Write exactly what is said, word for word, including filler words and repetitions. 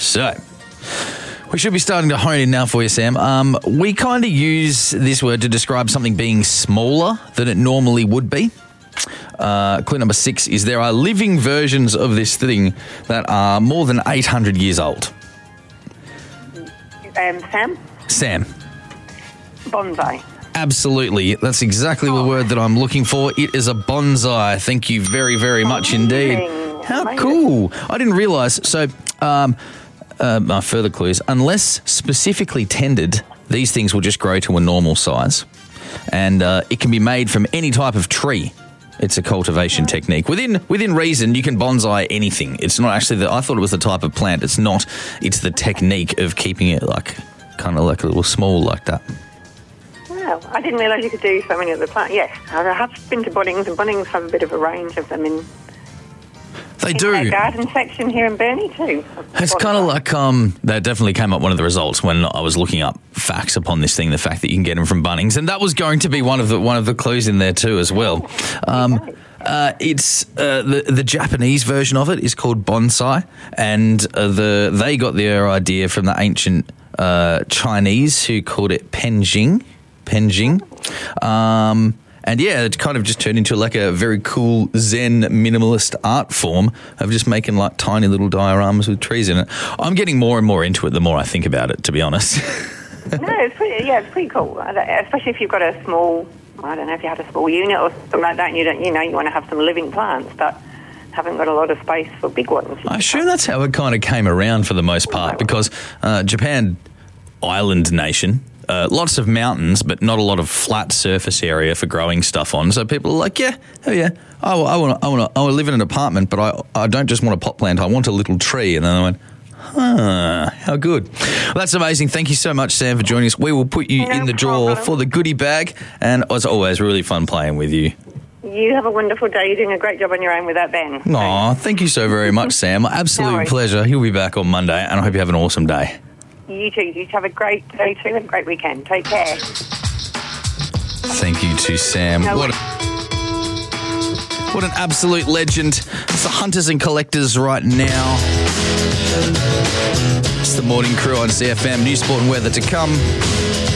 So, we should be starting to hone in now for you, Sam. Um, we kind of use this word to describe something being smaller than it normally would be. Uh, clue number six is there are living versions of this thing that are more than eight hundred years old. Um, Sam? Sam. Bonsai. Absolutely. That's exactly Oh. the word that I'm looking for. It is a bonsai. Thank you very, very much indeed. Amazing. How Amazing. cool. I didn't realise. So, um, uh, my further clues. Unless specifically tended, these things will just grow to a normal size. And uh, it can be made from any type of tree. It's a cultivation technique. Within within reason, you can bonsai anything. It's not actually the, I thought it was the type of plant. It's not. It's the technique of keeping it like, kind of like a little small like that. Wow, I didn't realise you could do so many of the plants. Yes, I have been to Bunnings, and Bunnings have a bit of a range of them in, They in do. their garden section here in Burnie too. It's kind of like, um, that definitely came up one of the results when I was looking up facts upon this thing, the fact that you can get them from Bunnings. And that was going to be one of the one of the clues in there too as well. Um, uh, it's uh, the, the Japanese version of it is called bonsai, and uh, the they got their idea from the ancient uh, Chinese who called it penjing. Penjing. Um, And yeah, it kind of just turned into like a very cool Zen minimalist art form of just making like tiny little dioramas with trees in it. I'm getting more and more into it the more I think about it, to be honest. No, it's pretty, yeah, it's pretty cool, especially if you've got a small, I don't know, if you had a small unit or something like that, and you don't, you know, you want to have some living plants, but haven't got a lot of space for big ones. I assume that's how it kind of came around for the most part, because uh, Japan, island nation, Uh, lots of mountains, but not a lot of flat surface area for growing stuff on. So people are like, yeah, oh yeah, I, I want to I wanna, I wanna live in an apartment, but I, I don't just want a pot plant, I want a little tree. And then I went, huh, how good. Well, that's amazing. Thank you so much, Sam, for joining us. We will put you No in the draw problem. for the goodie bag. And as always, really fun playing with you. You have a wonderful day. You're doing a great job on your own with that, Ben. Aw, thank you so very much, Sam. Absolute No worries. pleasure. He'll be back on Monday, and I hope you have an awesome day. You too. You have a great day too and a great weekend. Take care. Thank you to Sam. No What, what an absolute legend. It's the Hunters and Collectors right now. It's the Morning Crew on C F M. News, sport and weather to come.